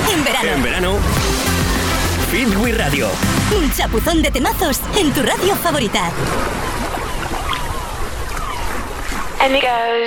En verano. En verano, Feel We Radio. Un chapuzón de temazos en tu radio favorita. And it goes.